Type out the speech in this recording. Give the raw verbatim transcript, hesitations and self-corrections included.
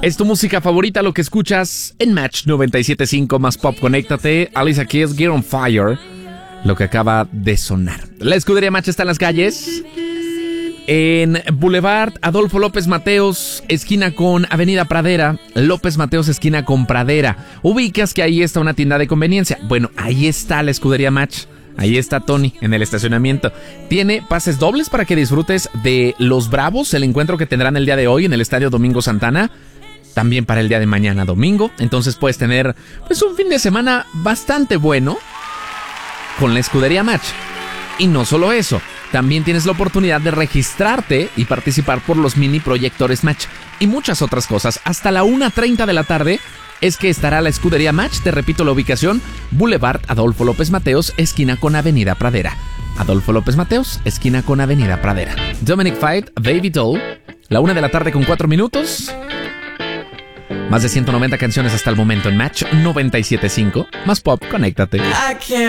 Es tu música favorita, lo que escuchas en Match noventa y siete punto cinco más Pop. Conéctate. Alicia Keys, Get on Fire, lo que acaba de sonar. La escudería Match está en las calles. En Boulevard Adolfo López Mateos, esquina con Avenida Pradera. López Mateos, esquina con Pradera. Ubicas que ahí está una tienda de conveniencia. Bueno, ahí está la escudería Match. Ahí está Tony en el estacionamiento. Tiene pases dobles para que disfrutes de los Bravos, el encuentro que tendrán el día de hoy en el Estadio Domingo Santana. También para el día de mañana domingo. Entonces puedes tener pues un fin de semana bastante bueno con la escudería Match. Y no solo eso, también tienes la oportunidad de registrarte y participar por los mini proyectores Match y muchas otras cosas. Hasta la una treinta de la tarde es que estará la escudería Match. Te repito la ubicación: Boulevard Adolfo López Mateos, esquina con Avenida Pradera. Adolfo López Mateos, esquina con Avenida Pradera. Dominic Fite, Baby Doll. La una de la tarde con cuatro minutos. Más de ciento noventa canciones hasta el momento en Match noventa y siete punto cinco. Más Pop, conéctate.